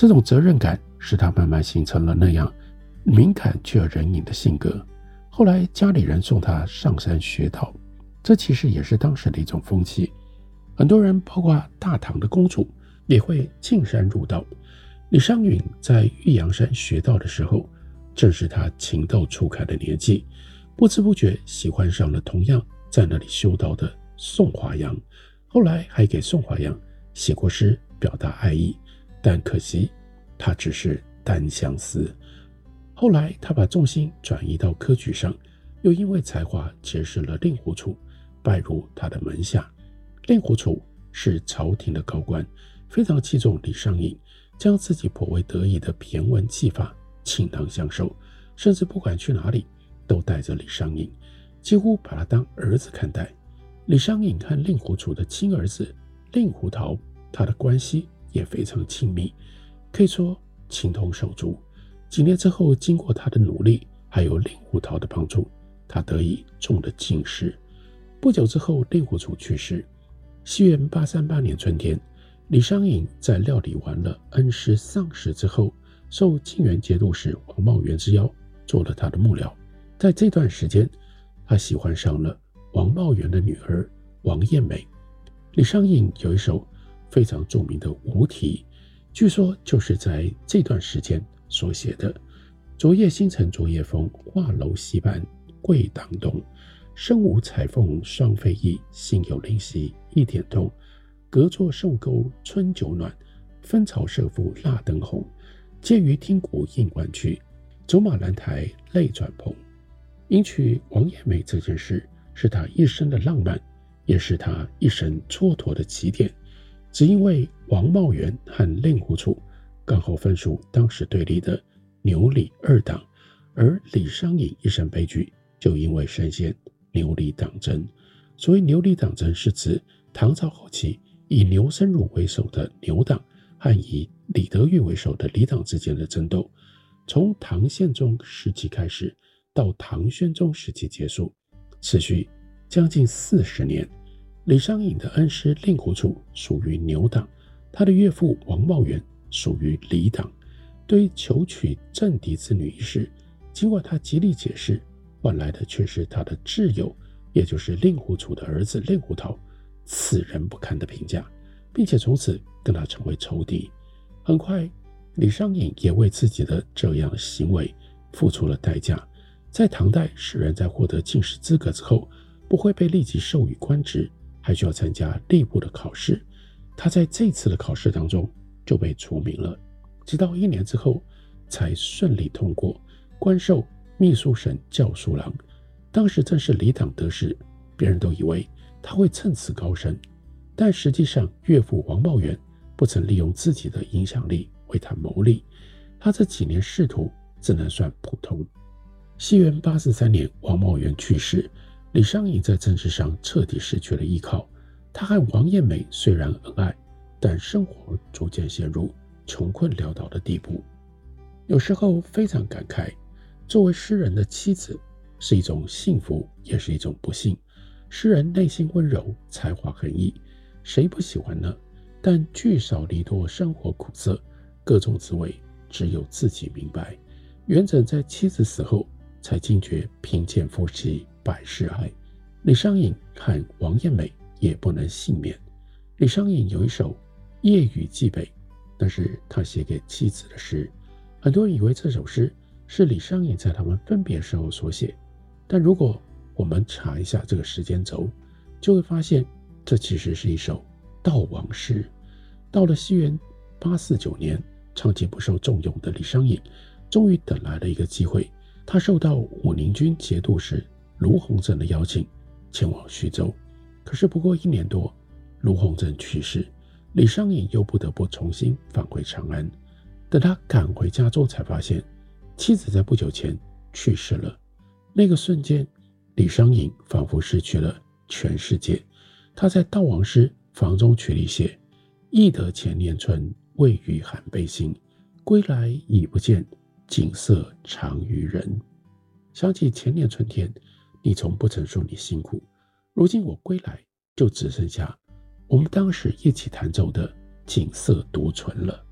这种责任感使他慢慢形成了那样敏感却又仁隐的性格。后来家里人送他上山学道，这其实也是当时的一种风气。很多人包括大唐的公主也会进山入道。李商隐在玉阳山学道的时候，正是他情窦初开的年纪，不知不觉喜欢上了同样在那里修道的宋华阳，后来还给宋华阳写过诗表达爱意，但可惜他只是单相思。后来他把重心转移到科举上，又因为才华结识了令狐楚，拜入他的门下。令狐楚是朝廷的高官，非常器重李商隐，将自己颇为得意的骈文技法倾囊相授，甚至不管去哪里都带着李商隐，几乎把他当儿子看待。李商隐和令狐楚的亲儿子令狐桃，他的关系也非常亲密，可以说情同手足。几年之后，经过他的努力还有令狐桃的帮助，他得以中了进士。不久之后，令狐楚去世。西元838年春天，李商隐在料理完了恩师丧事之后，受晋元节度使王茂元之邀，做了他的幕僚。在这段时间，他喜欢上了王茂元的女儿王艳美。李商隐有一首非常著名的无题，据说就是在这段时间所写的：昨夜星辰昨夜风，画楼西畔桂当东。身无彩凤双飞翼，心有灵犀一点通。隔座送钩春酒暖，分草射覆蜡灯红。借于听鼓应官去，走马兰台泪转蓬。迎娶王艳美这件事，是他一生的浪漫，也是他一生蹉跎的起点。只因为王茂元和令狐楚刚好分属当时对立的牛李二党，而李商隐一生悲剧就因为深陷牛李党争。所谓牛李党争，是指唐朝后期以牛僧孺为首的牛党和以李德裕为首的李党之间的争斗。从唐宪宗时期开始，到唐宣宗时期结束，持续将近40年。李商隐的恩师令狐楚属于牛党，他的岳父王茂元属于李党。对于求娶政敌之女一事，经过他极力解释，换来的却是他的挚友，也就是令狐楚的儿子令狐桃此人不堪的评价，并且从此跟他成为仇敌。很快，李商隐也为自己的这样的行为付出了代价。在唐代，士人在获得进士资格之后，不会被立即授予官职，还需要参加吏部的考试。他在这次的考试当中就被除名了，直到1年之后才顺利通过，官授秘书省校书郎。当时正是李党得势，别人都以为他会趁此高升，但实际上岳父王茂元不曾利用自己的影响力为他谋利，他这几年仕途只能算普通。西元843年，王茂元去世，李商隐在政治上彻底失去了依靠。他和王艳美虽然恩爱，但生活逐渐陷入穷困潦倒的地步。有时候非常感慨，作为诗人的妻子是一种幸福，也是一种不幸。诗人内心温柔，才华横溢，谁不喜欢呢？但聚少离多，生活苦涩，各种滋味只有自己明白。元稹在妻子死后才惊觉贫贱夫妻百事哀，李商隐和王艳美也不能幸免。李商隐有一首《夜雨寄北》，那是他写给妻子的诗。很多人以为这首诗是李商隐在他们分别时候所写，但如果我们查一下这个时间轴，就会发现这其实是一首悼亡诗。到了西元849年，长期不受重用的李商隐终于等来了一个机会，他受到武宁军节度使卢洪正的邀请，前往徐州。可是不过1年多，卢洪正去世，李商隐又不得不重新返回长安。等他赶回家中，才发现妻子在不久前去世了。那个瞬间，李商隐仿佛失去了全世界。他在悼亡诗《房中曲》里写：忆得前年春，未遇寒悲心，归来已不见，景色长于人。想起前年春天，你从不曾说你辛苦，如今我归来，就只剩下我们当时一起弹奏的景色独存了。